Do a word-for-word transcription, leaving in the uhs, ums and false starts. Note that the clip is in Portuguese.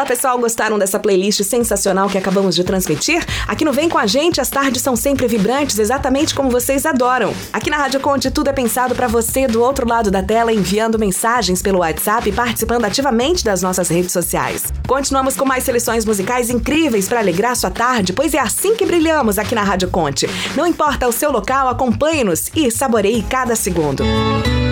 Fala, pessoal, gostaram dessa playlist sensacional que acabamos de transmitir? Aqui no Vem Com A Gente, as tardes são sempre vibrantes, exatamente como vocês adoram. Aqui na Rádio Conte, tudo é pensado pra você do outro lado da tela, enviando mensagens pelo WhatsApp e participando ativamente das nossas redes sociais. Continuamos com mais seleções musicais incríveis pra alegrar sua tarde, pois é assim que brilhamos aqui na Rádio Conte. Não importa o seu local, acompanhe-nos e saboreie cada segundo.